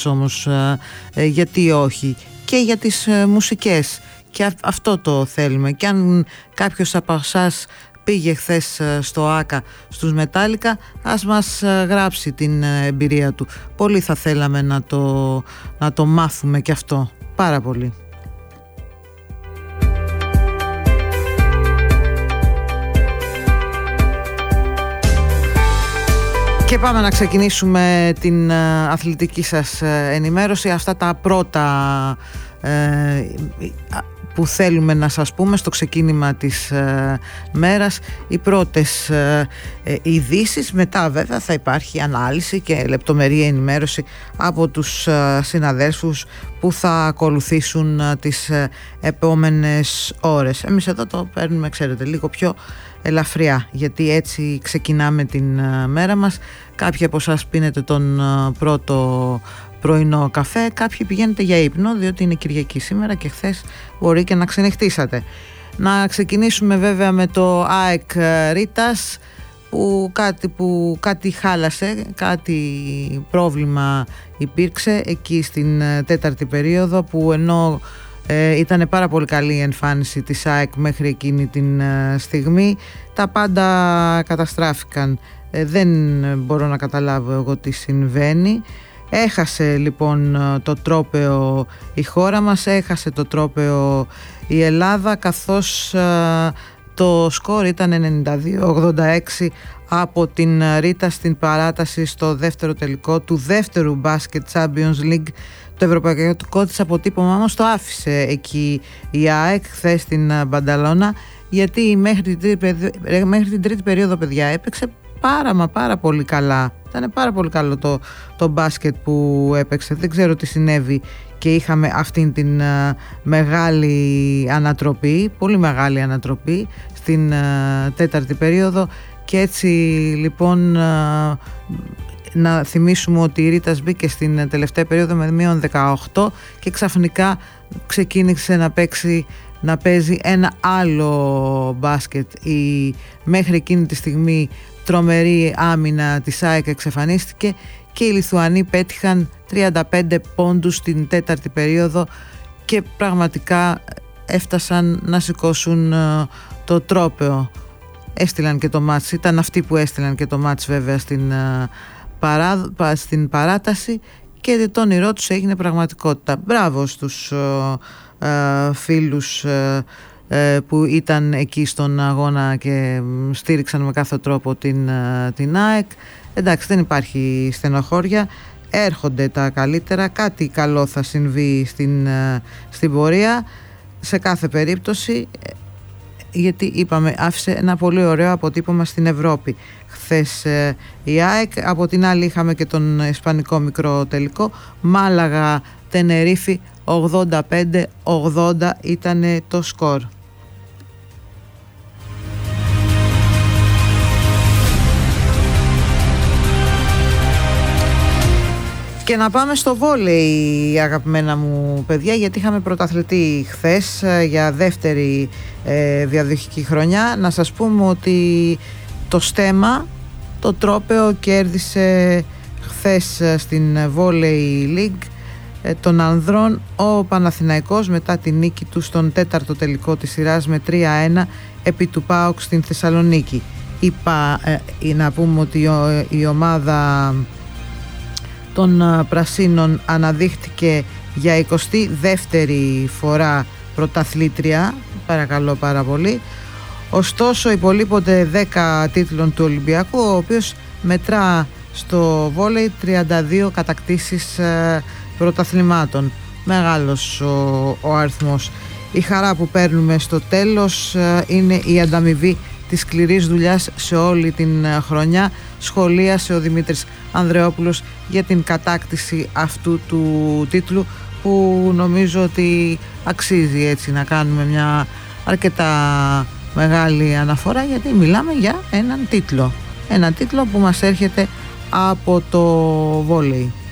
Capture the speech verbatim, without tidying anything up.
μας όμως, γιατί όχι, και για τις μουσικές, και αυτό το θέλουμε. Και αν κάποιος από εσάς πήγε χθες στο ΆΚΑ στους Μετάλλικα, ας μας γράψει την εμπειρία του. Πολύ θα θέλαμε να το, να το μάθουμε και αυτό, πάρα πολύ. Και πάμε να ξεκινήσουμε την αθλητική σας ενημέρωση. Αυτά τα πρώτα ε, που θέλουμε να σας πούμε στο ξεκίνημα της ε, μέρας, οι πρώτες ε, ε, ειδήσεις. Μετά βέβαια θα υπάρχει ανάλυση και λεπτομερή ενημέρωση από τους ε, συναδέλφους που θα ακολουθήσουν ε, τις ε, επόμενες ώρες. Εμείς εδώ το παίρνουμε, ξέρετε, λίγο πιο ελαφριά, γιατί έτσι ξεκινάμε την ε, μέρα μας. Κάποιοι από εσάς πίνετε τον ε, πρώτο πρωινό καφέ, κάποιοι πηγαίνετε για ύπνο, διότι είναι Κυριακή σήμερα και χθες μπορεί και να ξενυχτήσατε. Να ξεκινήσουμε βέβαια με το ΑΕΚ Ρήτας, που κάτι, που κάτι χάλασε, κάτι πρόβλημα υπήρξε εκεί στην τέταρτη περίοδο, που ενώ ε, ήταν πάρα πολύ καλή η εμφάνιση της ΑΕΚ μέχρι εκείνη την ε, στιγμή, τα πάντα καταστράφηκαν. Ε, δεν μπορώ να καταλάβω εγώ τι συμβαίνει. Έχασε λοιπόν το τρόπαιο η χώρα μας, έχασε το τρόπαιο η Ελλάδα, καθώς uh, το σκορ ήταν ενενήντα δύο ογδόντα έξι από την Ρίτα στην παράταση στο δεύτερο τελικό του δεύτερου Basket Champions League. Το ευρωπαϊκό της αποτύπωμα όμως το άφησε εκεί η ΑΕΚ χθες στην Μπανταλώνα, γιατί μέχρι την τρίτη, μέχρι την τρίτη περίοδο, παιδιά, έπαιξε πάρα μα πάρα πολύ καλά. Ήταν πάρα πολύ καλό το, το μπάσκετ που έπαιξε. Δεν ξέρω τι συνέβη και είχαμε αυτήν την uh, μεγάλη ανατροπή, πολύ μεγάλη ανατροπή στην uh, τέταρτη περίοδο. Και έτσι λοιπόν uh, να θυμίσουμε ότι η Ρήτας μπήκε στην τελευταία περίοδο με μείον δεκαοκτώ και ξαφνικά ξεκίνησε να παίξει να παίζει ένα άλλο μπάσκετ. Η, μέχρι εκείνη τη στιγμή τρομερή άμυνα της ΑΕΚ εξαφανίστηκε και οι Λιθουανοί πέτυχαν τριάντα πέντε πόντους στην τέταρτη περίοδο και πραγματικά έφτασαν να σηκώσουν το τρόπαιο. Έστειλαν και το μάτς, ήταν αυτοί που έστειλαν και το μάτς βέβαια στην, παρά, στην παράταση, και το όνειρό τους έγινε πραγματικότητα. Μπράβο στους uh, φίλους uh, που ήταν εκεί στον αγώνα και στήριξαν με κάθε τρόπο την, την ΑΕΚ. Εντάξει, δεν υπάρχει στενοχώρια, έρχονται τα καλύτερα, κάτι καλό θα συμβεί στην, στην πορεία σε κάθε περίπτωση, γιατί είπαμε άφησε ένα πολύ ωραίο αποτύπωμα στην Ευρώπη χθες η ΑΕΚ. Από την άλλη είχαμε και τον ισπανικό μικρό τελικό, Μάλαγα Τενερίφη, ογδόντα πέντε ογδόντα ήταν το σκορ. Και να πάμε στο βόλεϊ, αγαπημένα μου παιδιά, γιατί είχαμε πρωταθλητή χθες για δεύτερη ε, διαδοχική χρονιά. Να σας πούμε ότι το Στέμα, το τρόπαιο, κέρδισε χθες στην Volley League ε, των ανδρών ο Παναθηναϊκός μετά τη νίκη του στον τέταρτο τελικό της σειράς με τρία ένα επί του ΠΑΟΚ στην Θεσσαλονίκη. Είπα, ε, να πούμε ότι η, η ομάδα των Πρασίνων αναδείχτηκε για εικοστή δεύτερη φορά πρωταθλήτρια, παρακαλώ πάρα πολύ. Ωστόσο υπολείπονται δέκα τίτλων του Ολυμπιακού, ο οποίος μετρά στο βόλεϊ τριάντα δύο κατακτήσεις πρωταθλημάτων. Μεγάλος ο, ο αριθμός. Η χαρά που παίρνουμε στο τέλος είναι η ανταμοιβή της σκληρής δουλειάς σε όλη την χρονιά, σχολίασε ο Δημήτρης Ανδρεόπουλος για την κατάκτηση αυτού του τίτλου, που νομίζω ότι αξίζει έτσι να κάνουμε μια αρκετά μεγάλη αναφορά, γιατί μιλάμε για έναν τίτλο, έναν τίτλο που μας έρχεται από το βόλεϊ.